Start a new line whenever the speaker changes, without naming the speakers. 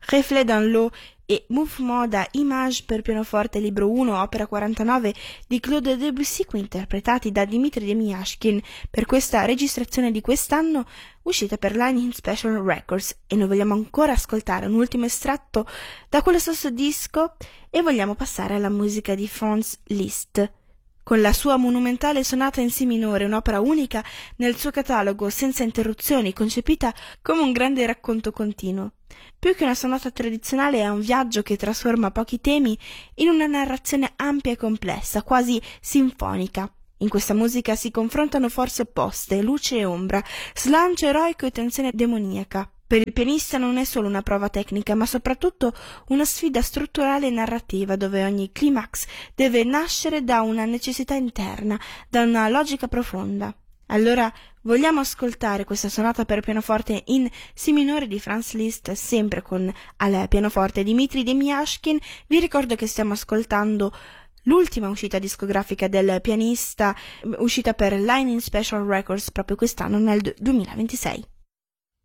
Reflet dans l'eau e Mouvement da Image per pianoforte libro 1, opera 49 di Claude Debussy, qui interpretati da Dmitri Demyashkin per questa registrazione di quest'anno, uscita per Lightning Special Records. E noi vogliamo ancora ascoltare un ultimo estratto da quello stesso disco e vogliamo passare alla musica di Franz Liszt. Con la sua monumentale sonata in Si minore, un'opera unica nel suo catalogo, senza interruzioni, concepita come un grande racconto continuo. Più che una sonata tradizionale è un viaggio che trasforma pochi temi in una narrazione ampia e complessa, quasi sinfonica. In questa musica si confrontano forze opposte, luce e ombra, slancio eroico e tensione demoniaca. Per il pianista non è solo una prova tecnica, ma soprattutto una sfida strutturale e narrativa, dove ogni climax deve nascere da una necessità interna, da una logica profonda. Allora, vogliamo ascoltare questa sonata per pianoforte in Si minore di Franz Liszt, sempre con al pianoforte Dmitri Demyashkin. Vi ricordo che stiamo ascoltando l'ultima uscita discografica del pianista, uscita per Lightning Special Records proprio quest'anno, nel 2026.